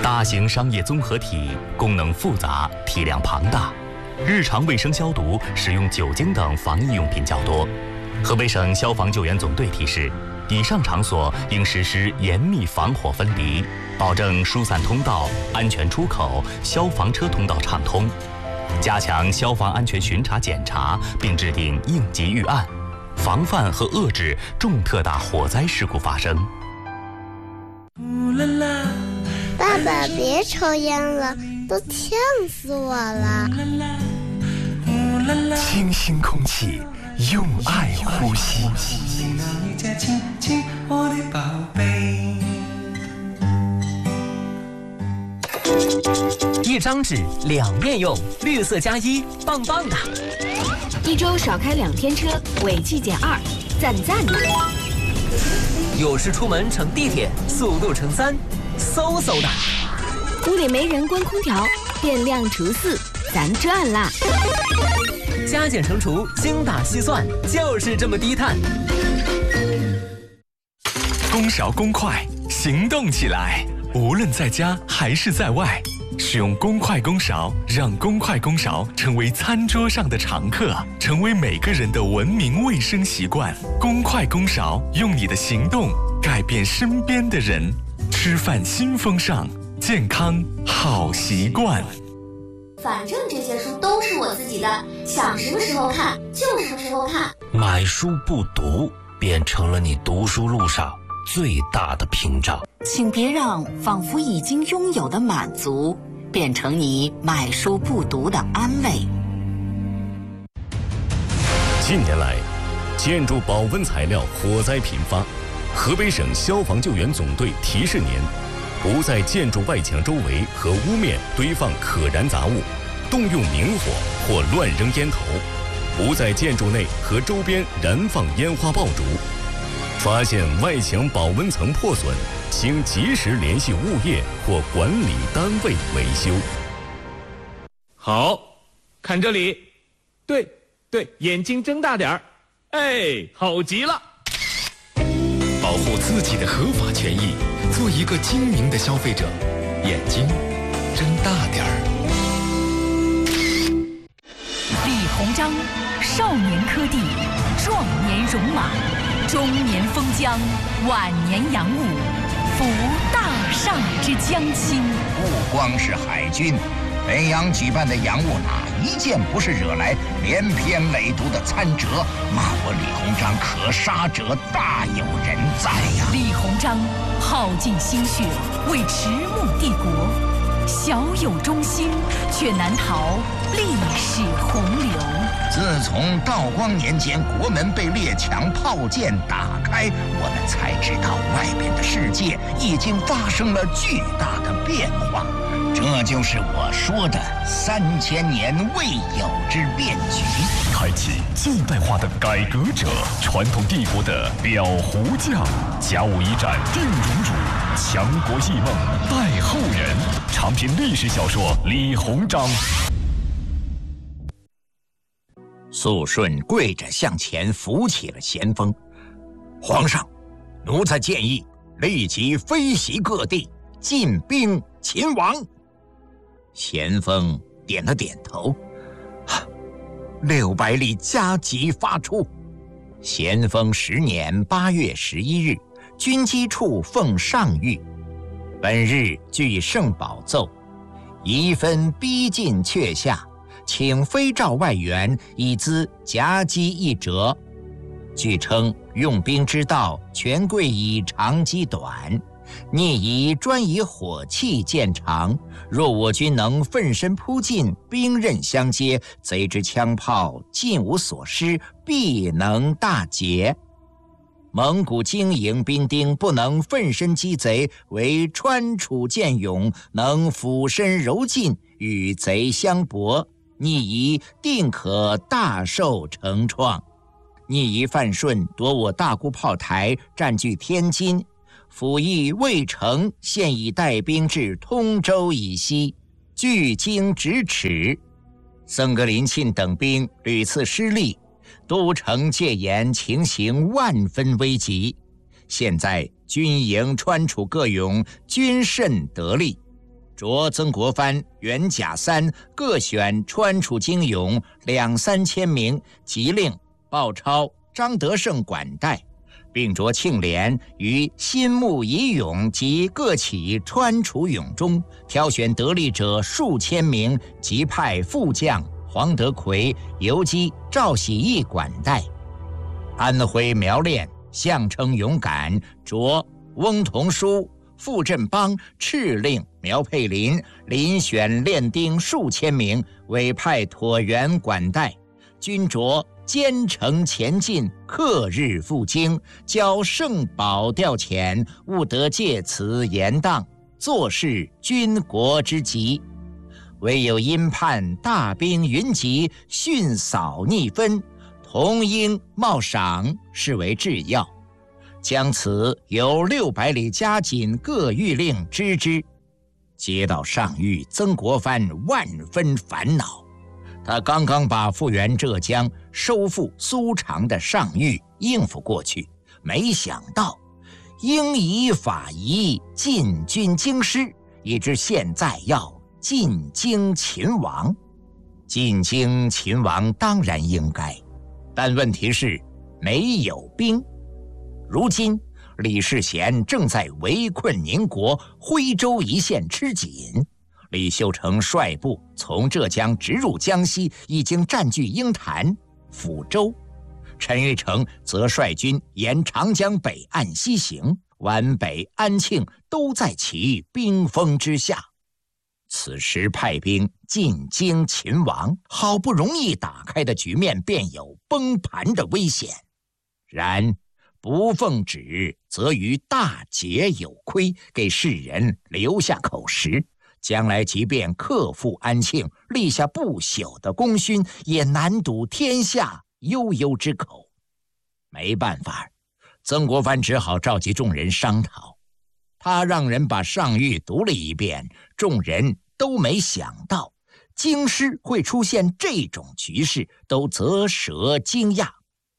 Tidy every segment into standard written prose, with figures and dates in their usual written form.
大型商业综合体，功能复杂，体量庞大，日常卫生消毒使用酒精等防疫用品较多。河北省消防救援总队提示，以上场所应实施严密防火分离，保证疏散通道、安全出口、消防车通道畅通，加强消防安全巡查检查，并制定应急预案，防范和遏制重特大火灾事故发生。 爸爸，别抽烟了，都呛死我了。 清新空气，用爱呼吸。 一张纸两面用，绿色加一，棒棒的。 一周少开2天车，违纪减2，赞赞的。 有时出门乘地铁，速度乘3，嗖嗖的。 屋里没人关空调，电量除4，咱赚啦。 加减乘除，精打细算，就是这么低碳。 公勺公筷，行动起来！无论在家还是在外，使用公筷公勺，让公筷公勺成为餐桌上的常客，成为每个人的文明卫生习惯。公筷公勺，用你的行动改变身边的人。吃饭新风尚，健康好习惯。 反正这些书都是我自己的，想什么时候看就什么时候看。 买书不读，变成了你读书路上最大的屏障。 请别让仿佛已经拥有的满足，变成你买书不读的安慰。 近年来，建筑保温材料火灾频发，河北省消防救援总队提示您：不在建筑外墙周围和屋面堆放可燃杂物，动用明火或乱扔烟头；不在建筑内和周边燃放烟花爆竹。发现外墙保温层破损，请及时联系物业或管理单位维修。 好，看这里，对，眼睛睁大点儿，哎，好极了！ 保护自己的合法权益，做一个精明的消费者，眼睛睁大点儿。 李鸿章，少年科第，壮年戎马，中年封疆，晚年洋务，服大厦之将倾。 不光是海军，北洋举办的洋务哪一件不是惹来连篇累牍的参折，骂我李鸿章可杀者大有人在呀！ 李鸿章耗尽心血为迟暮帝国，小有忠心，却难逃历史洪流。 自从道光年间国门被列强炮舰打开，我们才知道外边的世界已经发生了巨大的变化。这就是我说的3000年未有之变局， 开启近代化的改革者，传统帝国的裱糊匠，甲午一战定荣辱，强国异梦待后人。长篇历史小说《李鸿章》。 肃顺跪着向前扶起了咸丰。皇上，奴才建议立即飞袭各地，进兵擒王。咸丰点了点头，600里加急发出。咸丰10年8月11日，军机处奉上谕：本日据圣宝奏，宜分逼近阙下，请非诏外援，以资夹击一折。据称，用兵之道，权贵以长击短，逆以专以火器见长。若我军能奋身扑进，兵刃相接，贼之枪炮尽无所失，必能大捷。蒙古精营兵丁不能奋身击贼，唯川楚健勇，能俯身柔进，与贼相搏，逆夷定可大受成创。逆夷范顺夺我大沽炮台，占据天津，辅翼魏成现已带兵至通州以西，距京咫尺。僧格林沁等兵屡次失利，都城戒严，情形万分危急。现在军营川楚各勇，均甚得力。 着曾国藩、袁甲三各选川楚精勇2、3千名，即令鲍超、张德胜管带，并着庆怜于新募乙勇及各起川楚勇中，挑选得力者数千名，即派副将黄德奎、游击赵喜义管带。安徽苗练项称勇敢，着翁同书、傅振邦敕令苗佩林遴选练丁数千名，委派椭圆管带，均着兼程前进，克日赴京，交圣保调遣，勿得借此言当，坐视军国之急。唯有因叛大兵云集，迅扫逆分，同应冒赏，是为至要。将此有600里加紧各谕令知之。接到上谕，曾国藩万分烦恼。他刚刚把复原浙江、收复苏常的上谕应付过去，没想到应以法宜进军京师，以致现在要进京勤王。进京勤王当然应该，但问题是没有兵。如今李世贤正在围困宁国，徽州一线吃紧。李秀成率部从浙江直入江西，已经占据鹰潭、抚州。陈玉成则率军沿长江北岸西行，皖北、安庆都在其兵锋之下。此时派兵进京勤王，好不容易打开的局面便有崩盘的危险。然不奉旨，则于大捷有亏，给世人留下口实。将来即便克复安庆，立下不朽的功勋，也难堵天下悠悠之口。没办法，曾国藩只好召集众人商讨。他让人把上谕读了一遍，众人都没想到京师会出现这种局势，都啧舌惊讶。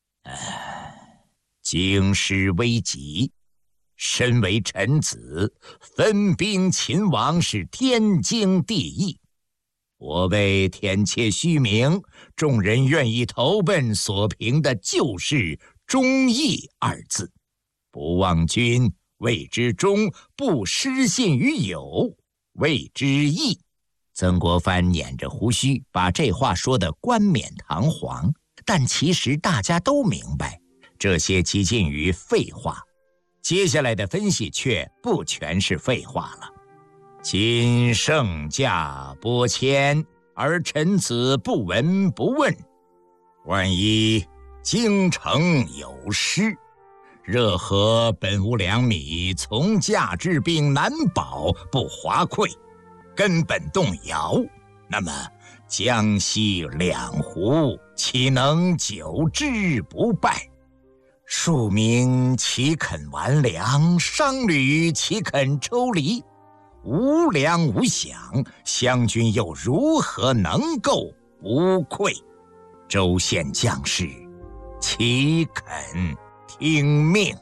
京师危急，身为臣子，分兵勤王是天经地义。我为天切虚名，众人愿意投奔，所凭的就是忠义2字。不忘君，谓之忠；不失信于友，谓之义。曾国藩捻着胡须，把这话说得冠冕堂皇，但其实大家都明白，这些几近于废话。接下来的分析却不全是废话了。今圣驾播迁，而臣子不闻不问，万一京城有失，热河本无粮米，从驾之兵难保不华溃，根本动摇，那么江西两湖岂能久之不败？庶民岂肯完粮？商旅岂肯抽离？无粮无饷，湘军又如何能够不溃？州县将士岂肯听命？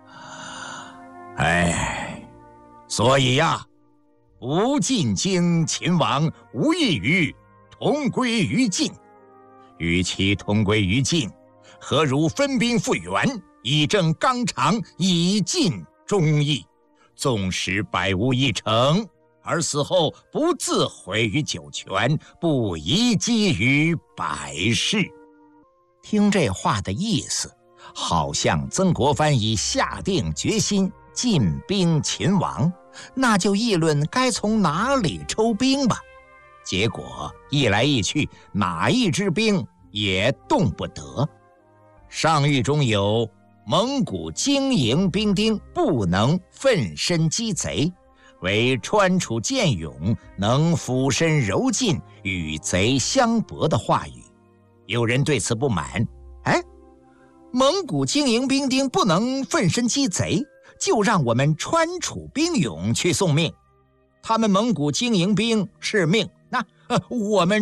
所以呀，不进京勤王，无异于同归于尽。与其同归于尽，何如分兵复原，以正纲常，以尽忠义？纵使百无一成，而死后不自毁于九泉，不遗迹于百世。听这话的意思，好像曾国藩已下定决心进兵勤王，那就议论该从哪里抽兵吧。结果一来一去，哪一支兵也动不得。上谕中有蒙古精营兵丁不能奋身击贼，为川楚健勇，能俯身柔劲，与贼相搏的话语。有人对此不满，蒙古精营兵丁不能奋身击贼，就让我们川楚兵勇去送命。他们蒙古精营兵是命，那我们